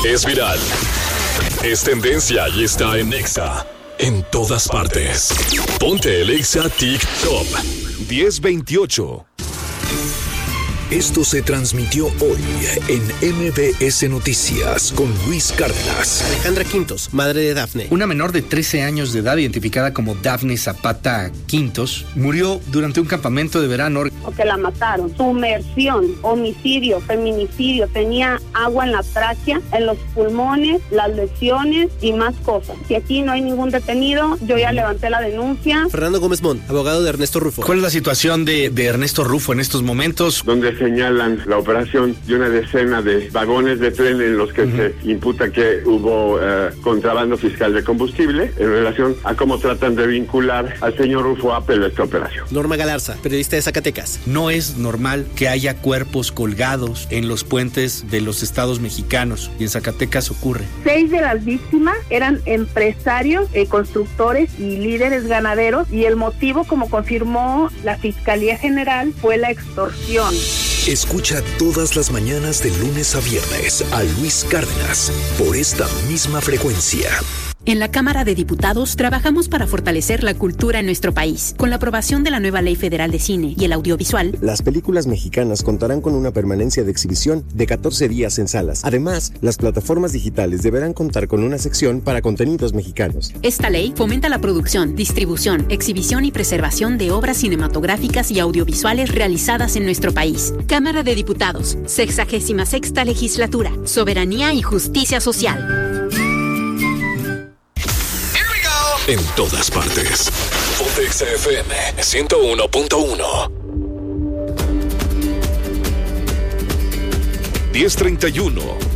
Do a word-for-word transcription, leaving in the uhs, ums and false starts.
Es viral, es tendencia y está en Exa. En todas partes. Ponte el Exa TikTok. diez veintiocho. Esto se transmitió hoy en M B S Noticias con Luis Cárdenas. Alejandra Quintos, madre de Dafne. Una menor de trece años de edad, identificada como Dafne Zapata Quintos, murió durante un campamento de verano. Porque la mataron. Sumersión, homicidio, feminicidio. Tenía agua en la tráquea, en los pulmones, las lesiones y más cosas. Si aquí no hay ningún detenido, yo ya levanté la denuncia. Fernando Gómez Mont, abogado de Ernesto Rufo. ¿Cuál es la situación de, de Ernesto Rufo en estos momentos? Donde señalan la operación de una decena de vagones de tren en los que uh-huh. se imputa que hubo uh, contrabando fiscal de combustible en relación a cómo tratan de vincular al señor Rufo Apel a esta operación. Norma Galarza, periodista de Zacatecas. No es normal que haya cuerpos colgados en los puentes de los estados mexicanos, y en Zacatecas ocurre. Seis de las víctimas eran empresarios, eh, constructores y líderes ganaderos, y el motivo, como confirmó la Fiscalía General, fue la extorsión. Escucha todas las mañanas de lunes a viernes a Luis Cárdenas por esta misma frecuencia. En la Cámara de Diputados trabajamos para fortalecer la cultura en nuestro país. Con la aprobación de la nueva Ley Federal de Cine y el Audiovisual, las películas mexicanas contarán con una permanencia de exhibición de catorce días en salas. Además, las plataformas digitales deberán contar con una sección para contenidos mexicanos. Esta ley fomenta la producción, distribución, exhibición y preservación de obras cinematográficas y audiovisuales realizadas en nuestro país. Cámara de Diputados, sexagésima sexta legislatura, soberanía y justicia social. En todas partes. Ponte Exa F M ciento uno punto uno. diez treinta y uno.